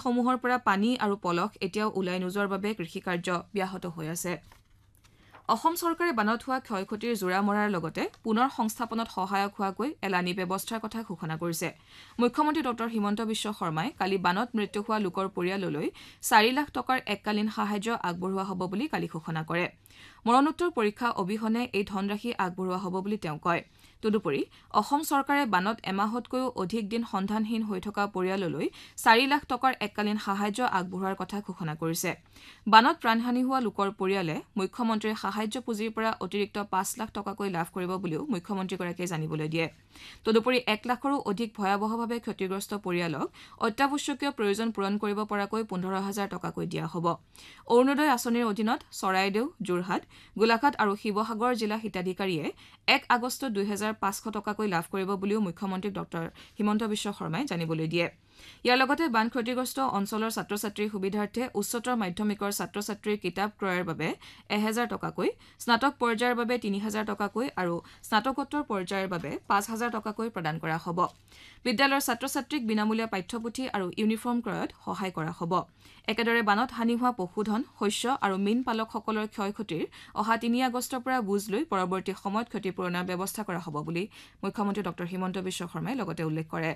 খালবিলসমূহৰ পৰা পানী আৰু পলস এতিয়াও ওলাই নোযোৱাৰ বাবে কৃষিকাৰ্য ব্যাহত হৈ আছে অসম চৰকাৰে বানত হোৱা ক্ষয়ক্ষতিৰ জোৰা মৰাৰ লগতে পুনৰ সংস্থাপনত সহায়ক হোৱাকৈ এলানি ব্যৱস্থাৰ কথা ঘোষণা কৰিছে মুখ্যমন্ত্ৰী ডক্টৰ হিমন্ত বিশ্ব শৰ্মাই কালি বানত মৃত্যু হোৱা লোকৰ পৰিয়াললৈ 4 লাখ টকাৰ এককালীন সাহায্য আগবঢ়োৱা হ'ব বুলি কালি ঘোষণা কৰে মৰণোত্তৰ পৰীক্ষা অবিহনে এই ধনৰাশি আগবঢ়োৱা হ'ব বুলি তেওঁ কয় তদুপৰি অসম চৰকাৰে বানত এমাহতকৈও অধিক দিন সন্ধানহীন হৈ থকা পৰিয়াললৈ 4 লাখ টকাৰ এককালীন সাহায্য আগবঢ়োৱাৰ কথা ঘোষণা কৰিছে বানত প্ৰাণহানি হোৱা লোকৰ পৰিয়ালে মুখ্যমন্ত্ৰীৰ সাহায্য পুঁজিৰ পৰা অতিৰিক্ত 5 লাখ টকাকৈ লাভ কৰিব বুলিও মুখ্যমন্ত্ৰীগৰাকীয়ে জানিবলৈ দিয়ে তদুপৰি 1 লাখৰো অধিক ভয়াৱহভাৱে ক্ষতিগ্ৰস্ত পৰিয়ালক অত্যাৱশ্যকীয় প্ৰয়োজন পূৰণ কৰিব পৰাকৈ 15,000 টকাকৈ দিয়া হ'ব অৰুণোদয় আঁচনিৰ অধীনত চৰাইদেউ যোৰহাট গোলাঘাট আৰু শিৱসাগৰ জিলা হিতাধিকাৰীয়ে 1 আগষ্ট 2,500 টকাকৈ লাভ কৰিব বুলিও মুখ্যমন্ত্ৰী ডক্টৰ হিমন্ত বিশ্ব শৰ্মাই জানিবলৈ দিয়ে ইয়াৰ লগতে বান ক্ষতিগ্ৰস্ত অঞ্চলৰ ছাত্ৰ ছাত্ৰীৰ সুবিধাৰ্থে উচ্চতৰ মাধ্যমিকৰ ছাত্ৰ ছাত্ৰীৰ কিতাপ ক্ৰয়ৰ বাবে 1,000 টকাকৈ স্নাতক পৰ্যায়ৰ বাবে 3,000 টকাকৈ আৰু স্নাতকোত্তৰ পৰ্যায়ৰ বাবে 5,000 টকাকৈ প্ৰদান কৰা হ'ব বিদ্যালয়ৰ ছাত্ৰ ছাত্ৰীক বিনামূলীয়া পাঠ্যপুথি আৰু ইউনিফৰ্ম ক্ৰয়ত সহায় কৰা হ'ব একেদৰে বানত হানি হোৱা পশুধন শস্য আৰু মীন পালকসকলৰ ক্ষয়ক্ষতিৰ অহা 3 আগষ্টৰ পৰা বুজ লৈ পৰৱৰ্তী সময়ত ক্ষতিপূৰণৰ ব্যৱস্থা কৰা হ'ব বুলি মুখ্যমন্ত্ৰী ডক্টৰ হিমন্ত বিশ্ব শৰ্মাই লগতে উল্লেখ কৰে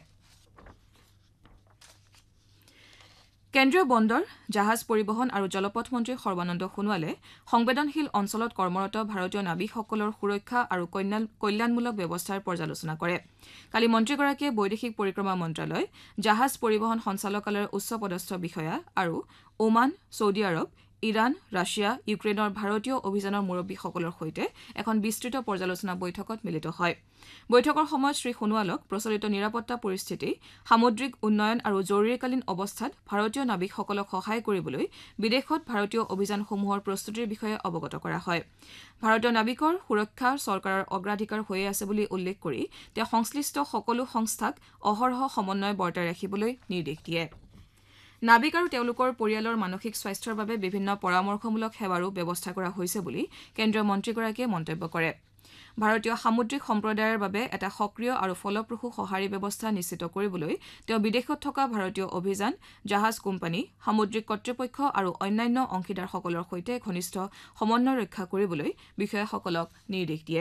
কেন্দ্ৰীয় বন্দৰ জাহাজ পৰিবহণ আৰু জলপথ মন্ত্ৰী সৰ্বানন্দ সোণোৱালে সংবেদনশীল অঞ্চলত কৰ্মৰত ভাৰতীয় নাবিকসকলৰ সুৰক্ষা আৰু কল্যাণমূলক ব্যৱস্থাৰ পৰ্যালোচনা কৰে কালি মন্ত্ৰীগৰাকীয়ে বৈদেশিক পৰিক্ৰমা মন্ত্ৰালয় জাহাজ পৰিবহণ সঞ্চালকালয়ৰ উচ্চপদস্থ বিষয়া আৰু ওমান ছৌদি আৰৱ ইৰাণ ৰাছিয়া ইউক্ৰেইনৰ ভাৰতীয় অভিযানৰ মুৰব্বীসকলৰ সৈতে এখন বিস্তৃত পৰ্যালোচনা বৈঠকত মিলিত হয় বৈঠকৰ সময়ত শ্ৰী সোণোৱালক প্ৰচলিত নিৰাপত্তা পৰিস্থিতি সামুদ্ৰিক উন্নয়ন আৰু জৰুৰীকালীন অৱস্থাত ভাৰতীয় নাবিকসকলক সহায় কৰিবলৈ বিদেশত ভাৰতীয় অভিযানসমূহৰ প্ৰস্তুতিৰ বিষয়ে অৱগত কৰা হয় ভাৰতীয় নাবিকৰ সুৰক্ষা চৰকাৰৰ অগ্ৰাধিকাৰ হৈ আছে বুলি উল্লেখ কৰি তেওঁ সংশ্লিষ্ট সকলো সংস্থাক অহৰহ সমন্বয় বৰ্তাই ৰাখিবলৈ নিৰ্দেশ দিয়ে নাবিক আৰু তেওঁলোকৰ পৰিয়ালৰ মানসিক স্বাস্থ্যৰ বাবে বিভিন্ন পৰামৰ্শমূলক সেৱাৰো ব্যৱস্থা কৰা হৈছে বুলি কেন্দ্ৰীয় মন্ত্ৰীগৰাকীয়ে মন্তব্য কৰে ভাৰতীয় সামুদ্ৰিক সম্প্ৰদায়ৰ বাবে এটা সক্ৰিয় আৰু ফলপ্ৰসূ সঁহাৰি ব্যৱস্থা নিশ্চিত কৰিবলৈ তেওঁ বিদেশত থকা ভাৰতীয় অভিযান জাহাজ কোম্পানী সামুদ্ৰিক কৰ্তৃপক্ষ আৰু অন্যান্য অংশীদাৰসকলৰ সৈতে ঘনিষ্ঠ সমন্বয় ৰক্ষা কৰিবলৈ বিষয়াসকলক নিৰ্দেশ দিয়ে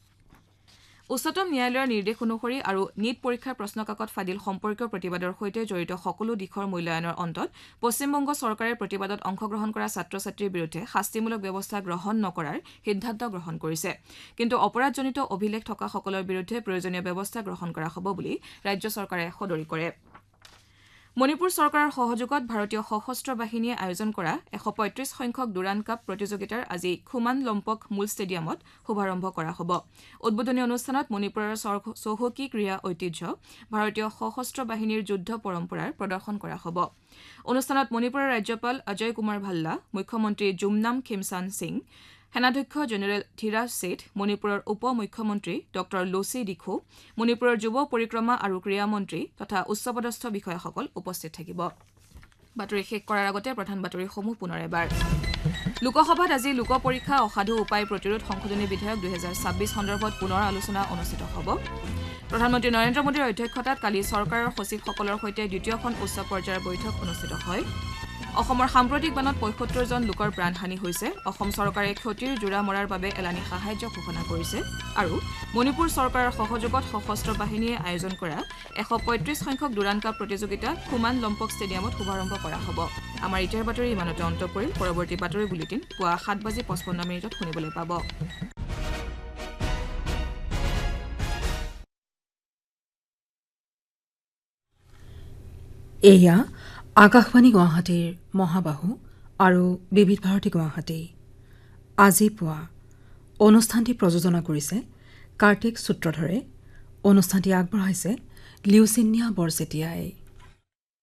উচ্চতম ন্যায়ালয়ৰ নিৰ্দেশ অনুসৰি আৰু নীট পৰীক্ষাৰ প্ৰশ্নকাকত ফাদিল সম্পৰ্কীয় প্ৰতিবাদৰ সৈতে জড়িত সকলো দিশৰ মূল্যায়নৰ অন্তত পশ্চিমবংগ চৰকাৰে প্ৰতিবাদত অংশগ্ৰহণ কৰা ছাত্ৰ ছাত্ৰীৰ বিৰুদ্ধে শাস্তিমূলক ব্যৱস্থা গ্ৰহণ নকৰাৰ সিদ্ধান্ত গ্ৰহণ কৰিছে কিন্তু অপৰাধজনিত অভিলেখ থকাসকলৰ বিৰুদ্ধে প্ৰয়োজনীয় ব্যৱস্থা গ্ৰহণ কৰা হ'ব বুলি ৰাজ্য চৰকাৰে সদৰি কৰে মণিপুৰ চৰকাৰৰ সহযোগত ভাৰতীয় সশস্ত্ৰ বাহিনীয়ে আয়োজন কৰা 135 সংখ্যক ডুৰান কাপ প্ৰতিযোগিতাৰ আজি খুমান লম্পক মূল ষ্টেডিয়ামত শুভাৰম্ভ কৰা হ'ব উদ্বোধনী অনুষ্ঠানত মণিপুৰৰ চৌহকী ক্ৰীড়া ঐতিহ্য ভাৰতীয় সশস্ত্ৰ বাহিনীৰ যুদ্ধ পৰম্পৰাৰ প্ৰদৰ্শন কৰা হ'ব অনুষ্ঠানত মণিপুৰৰ ৰাজ্যপাল অজয় কুমাৰ ভাল্লা মুখ্যমন্ত্ৰী জুমনাম খিমচান সিং সেনাধ্যক্ষ জেনেৰেল ধীৰাজ শেঠ মণিপুৰৰ উপ মুখ্যমন্ত্ৰী ডক্টৰ লোচি দিখো মণিপুৰৰ যুৱ পৰিক্ৰমা আৰু ক্ৰীড়া মন্ত্ৰী তথা উচ্চপদস্থ বিষয়াসকল উপস্থিত থাকিব বাতৰি শেষ কৰাৰ আগতে প্ৰধান বাতৰিসমূহ পুনৰ এবাৰ লোকসভাত আজি লোক পৰীক্ষা অসাধু উপায় প্ৰতিৰোধ সংশোধনী বিধেয়ক 2026 সন্দৰ্ভত পুনৰ আলোচনা অনুষ্ঠিত হ'ব প্ৰধানমন্ত্ৰী নৰেন্দ্ৰ মোদীৰ অধ্যক্ষতাত কালি চৰকাৰৰ সচিবসকলৰ সৈতে দ্বিতীয়খন উচ্চ পৰ্যায়ৰ বৈঠক অনুষ্ঠিত হয় অসমৰ সাম্প্ৰতিক বানত ৭৫ জন লোকৰ প্ৰাণহানি হৈছে অসম চৰকাৰে ক্ষতিৰ জোৰা মৰাৰ বাবে এলানি সাহায্য ঘোষণা কৰিছে আৰু মণিপুৰ চৰকাৰৰ সহযোগত সশস্ত্ৰ বাহিনীয়ে আয়োজন কৰা 135 সংখ্যক ডুৰান কাপ প্ৰতিযোগিতা খুমান লম্পক ষ্টেডিয়ামত শুভাৰম্ভ কৰা হ'ব আমাৰ ইটাৰ বাতৰি ইমানতে অন্ত পৰিল পৰৱৰ্তী বাতৰি বুলেটিন পুৱা 7:55 শুনিবলৈ পাব এয়া আকাশবাণী গুৱাহাটীৰ মহাবাহু আৰু বিবিধ ভাৰতী গুৱাহাটী আজি পুৱা অনুষ্ঠানটি প্ৰযোজনা কৰিছে কাৰ্তিক সূত্ৰধৰে অনুষ্ঠানটি আগবঢ়াইছে লিউচিনিয়া বৰজেটিয়াই